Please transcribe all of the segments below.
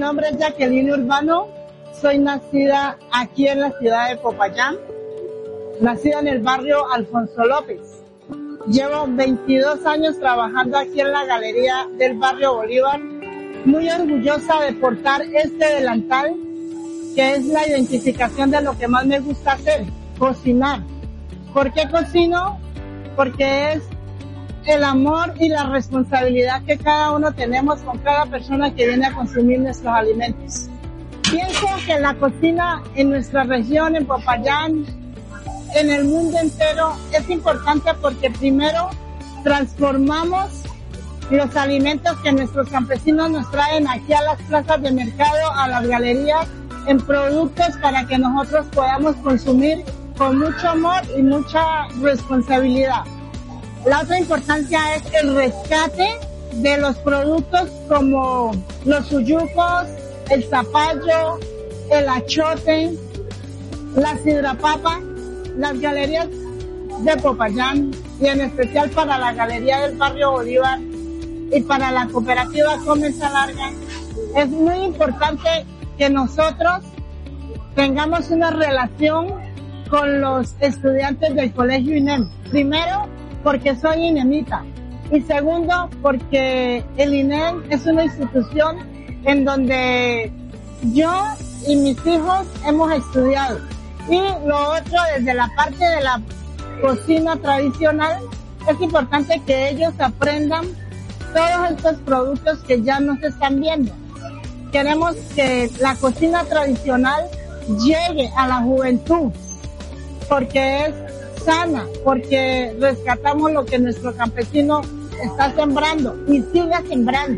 nombre es Jacqueline Urbano, soy nacida aquí en la ciudad de Popayán, nacida en el barrio Alfonso López. Llevo 22 años trabajando aquí en la galería del barrio Bolívar, muy orgullosa de portar este delantal, que es la identificación de lo que más me gusta hacer, cocinar. ¿Por qué cocino? Porque es el amor y la responsabilidad que cada uno tenemos con cada persona que viene a consumir nuestros alimentos. Pienso que la cocina en nuestra región, en Popayán, en el mundo entero, es importante porque primero transformamos los alimentos que nuestros campesinos nos traen aquí a las plazas de mercado, a las galerías, en productos para que nosotros podamos consumir con mucho amor y mucha responsabilidad. La otra importancia es el rescate de los productos como los uyucos, el zapallo, el achote, la sidrapapa. Las galerías de Popayán y en especial para la galería del barrio Bolívar y para la cooperativa Comersa Larga, es muy importante que nosotros tengamos una relación con los estudiantes del colegio INEM. Primero, porque soy inemita, y segundo, porque el INEM es una institución en donde yo y mis hijos hemos estudiado. Y lo otro, desde la parte de la cocina tradicional, es importante que ellos aprendan todos estos productos que ya no se están viendo. Queremos que la cocina tradicional llegue a la juventud, porque es sana, porque rescatamos lo que nuestro campesino está sembrando y sigue sembrando.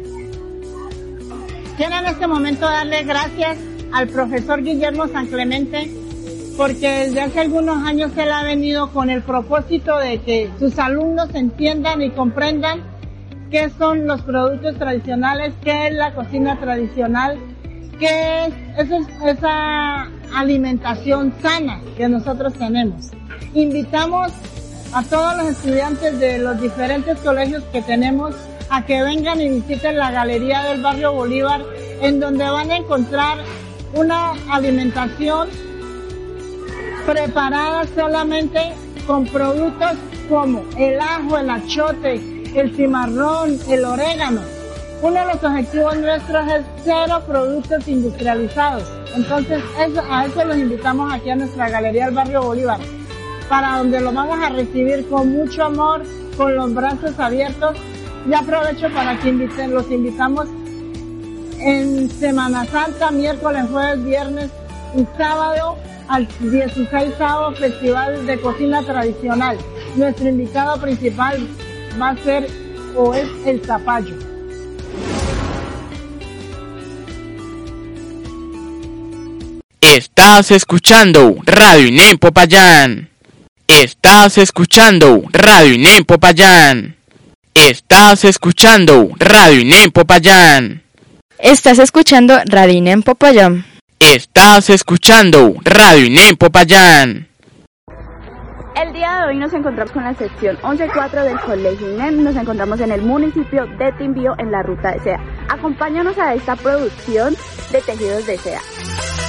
Quiero en este momento darle gracias al profesor Guillermo San Clemente, porque desde hace algunos años él ha venido con el propósito de que sus alumnos entiendan y comprendan qué son los productos tradicionales, qué es la cocina tradicional, qué es esa alimentación sana que nosotros tenemos. Invitamos a todos los estudiantes de los diferentes colegios que tenemos a que vengan y visiten la galería del barrio Bolívar, en donde van a encontrar una alimentación preparada solamente con productos como el ajo, el achote, el cimarrón, el orégano. Uno de los objetivos nuestros es 0 productos industrializados. Entonces, a eso los invitamos aquí a nuestra galería del barrio Bolívar, para donde lo vamos a recibir con mucho amor, con los brazos abiertos. Y aprovecho para que los invitamos en Semana Santa, miércoles, jueves, viernes y sábado, al 16º Festival de Cocina Tradicional. Nuestro invitado principal va a ser o es el zapallo. Estás escuchando Radio INEM Popayán. Estás escuchando Radio INEM Popayán. Estás escuchando Radio INEM Popayán. Estás escuchando Radio INEM Popayán. Estás escuchando Radio INEM Popayán. El día de hoy nos encontramos con la sección 11.4 del Colegio INEM. Nos encontramos en el municipio de Timbío, en la ruta de seda. Acompáñanos a esta producción de tejidos de seda.